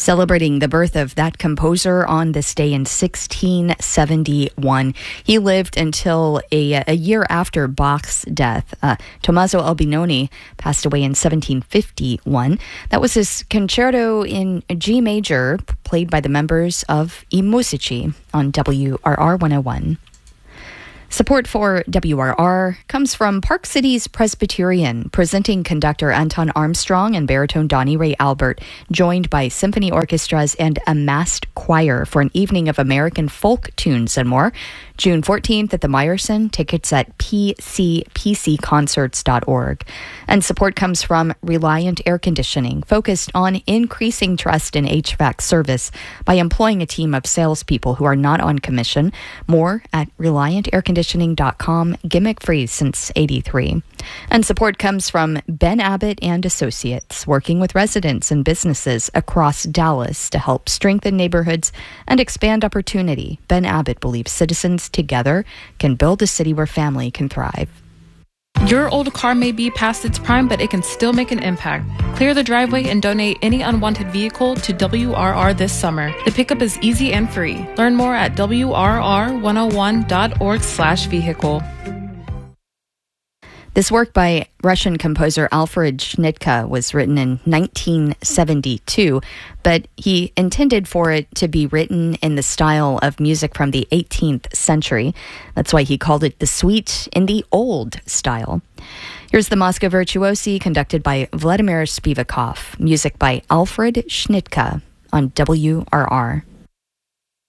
Celebrating the birth of that composer on this day in 1671. He lived until a year after Bach's death. Tommaso Albinoni passed away in 1751. That was his concerto in G major, played by the members of I Musici on WRR 101. Support for WRR comes from Park Cities Presbyterian, presenting conductor Anton Armstrong and baritone Donnie Ray Albert, joined by symphony orchestras and a massed choir for an evening of American folk tunes and more. June 14th at the Meyerson. Tickets at pcpcconcerts.org. And support comes from Reliant Air Conditioning, focused on increasing trust in HVAC service by employing a team of salespeople who are not on commission. More at ReliantAirConditioning.com, gimmick-free since '83. And support comes from Ben Abbott and Associates, working with residents and businesses across Dallas to help strengthen neighborhoods and expand opportunity. Ben Abbott believes citizens together can build a city where family can thrive. Your old car may be past its prime, but it can still make an impact. Clear the driveway and donate any unwanted vehicle to WRR this summer. The pickup is easy and free. Learn more at WRR101.org/vehicle. This work by Russian composer Alfred Schnittke was written in 1972, but he intended for it to be written in the style of music from the 18th century. That's why he called it the Suite in the Old style. Here's the Moscow Virtuosi, conducted by Vladimir Spivakov. Music by Alfred Schnittke on WRR.